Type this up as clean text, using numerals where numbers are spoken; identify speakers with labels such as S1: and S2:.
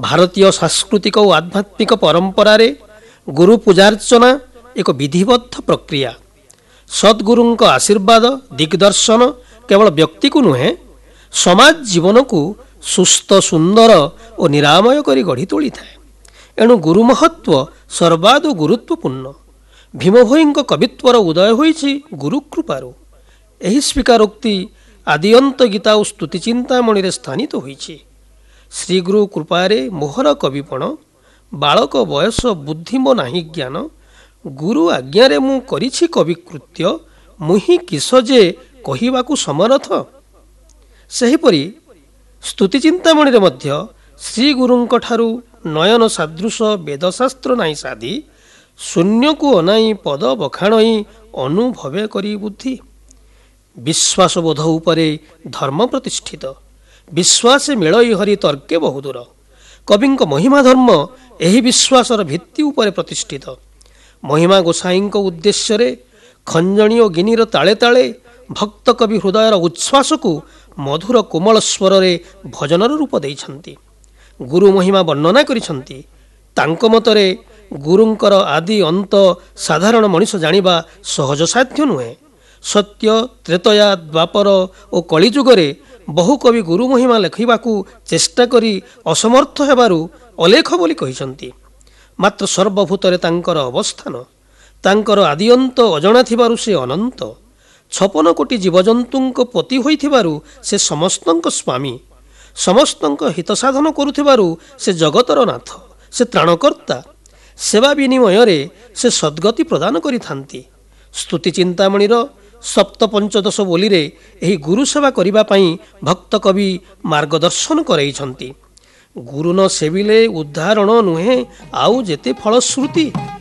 S1: ଭାରତୀୟ ସାଂସ୍କୃତିକ ଓ ଆଧ୍ୟାତ୍ମିକ ପରମ୍ପରାରେ ଗୁରୁ ପୂଜାର୍ଚ୍ଚନା ଏକ ବିଧିବଦ୍ଧ ପ୍ରକ୍ରିୟା। ସଦ୍ଗୁରୁଙ୍କ ଆଶୀର୍ବାଦ ଦିଗ୍ଦର୍ଶନ କେବଳ ବ୍ୟକ୍ତିକୁ ନୁହେଁ, ସମାଜ ଜୀବନକୁ ସୁସ୍ଥ ସୁନ୍ଦର ଓ ନିରାମୟ କରି ଗଢ଼ି ତୋଳିଥାଏ। ଏଣୁ ଗୁରୁ ମହତ୍ଵ ସର୍ବାଦୁ ଗୁରୁତ୍ୱପୂର୍ଣ୍ଣ। ଭୀମଭୋଇଙ୍କ କବିତ୍ୱର ଉଦୟ ହୋଇଛି ଗୁରୁ କୃପାରୁ। ଏହି ସ୍ୱୀକାରୋକ୍ତି ଆଦିଅନ୍ତ ଗୀତା ଓ ସ୍ତୁତି ଚିନ୍ତାମଣିରେ ସ୍ଥାନିତ ହୋଇଛି। ଶ୍ରୀଗୁରୁ କୃପାରେ ମୋହର କବିପଣ, ବାଳକ ବୟସ ବୁଦ୍ଧିମ ନାହିଁ ଜ୍ଞାନ, ଗୁରୁ ଆଜ୍ଞାରେ ମୁଁ କରିଛି କବିକୃତ୍ୟ, ମୁହିଁ କିସ ଯେ କହିବାକୁ ସମରଥ। ସେହିପରି ସ୍ତୁତି ଚିନ୍ତାମଣିରେ ମଧ୍ୟ ଶ୍ରୀଗୁରୁଙ୍କ ଠାରୁ ନୟନ ସାଦୃଶ ବେଦଶାସ୍ତ୍ର ନାହିଁ ସାଧି, ଶୂନ୍ୟକୁ ଅନାଇ ପଦ ବଖାଣଇ ଅନୁଭବେ କରି ବୁଦ୍ଧି। ବିଶ୍ୱାସବୋଧ ଉପରେ ଧର୍ମ ପ୍ରତିଷ୍ଠିତ, ବିଶ୍ୱାସେ ମେଳଇ ହରି ତର୍କେ ବହୁଦୂର। କବିଙ୍କ ମହିମା ଧର୍ମ ଏହି ବିଶ୍ୱାସର ଭିତ୍ତି ଉପରେ ପ୍ରତିଷ୍ଠିତ। ମହିମା ଗୋସାଇଁଙ୍କ ଉଦ୍ଦେଶ୍ୟରେ ଖଞ୍ଜଣୀ ଓ ଗିନିର ତାଳେ ତାଳେ ଭକ୍ତ କବି ହୃଦୟର ଉଚ୍ଛ୍ୱାସକୁ ମଧୁର କୋମଳ ସ୍ୱରରେ ଭଜନର ରୂପ ଦେଇଛନ୍ତି। ଗୁରୁ ମହିମା ବର୍ଣ୍ଣନା କରିଛନ୍ତି। ତାଙ୍କ ମତରେ ଗୁରୁଙ୍କର ଆଦି ଅନ୍ତ ସାଧାରଣ ମଣିଷ ଜାଣିବା ସହଜସାଧ୍ୟ ନୁହେଁ। ସତ୍ୟ ତ୍ରେତୟା ଦ୍ୱାପର ଓ କଳିଯୁଗରେ ବହୁ କବି ଗୁରୁ ମହିମା ଲେଖିବାକୁ ଚେଷ୍ଟା କରି ଅସମର୍ଥ ହେବାରୁ ଅଲେଖ ବୋଲି କହିଛନ୍ତି। ମାତ୍ର ସର୍ବଭୂତରେ ତାଙ୍କର ଅବସ୍ଥାନ, ତାଙ୍କର ଆଦିଅନ୍ତ ଅଜଣା ଥିବାରୁ ସେ ଅନନ୍ତ। 56 କୋଟି ଜୀବଜନ୍ତୁଙ୍କ ପତି ହୋଇଥିବାରୁ ସେ ସମସ୍ତଙ୍କ ସ୍ୱାମୀ। ସମସ୍ତଙ୍କ ହିତ ସାଧନ କରୁଥିବାରୁ ସେ ଜଗତର ନାଥ, ସେ ତ୍ରାଣକର୍ତ୍ତା। ସେବା ବିନିମୟରେ ସେ ସଦ୍ଗତି ପ୍ରଦାନ କରିଥାନ୍ତି। ସ୍ତୁତି ଚିନ୍ତାମଣିର ସପ୍ତପଞ୍ଚଦଶ ବୋଲିରେ ଏହି ଗୁରୁ ସେବା କରିବା ପାଇଁ ଭକ୍ତ କବି ମାର୍ଗଦର୍ଶନ କରାଇଛନ୍ତି। ଗୁରୁ ନ ସେବିଲେ ଉଦ୍ଧାରଣ ନୁହେଁ ଆଉ ଯେତେ ଫଳଶ୍ରୁତି।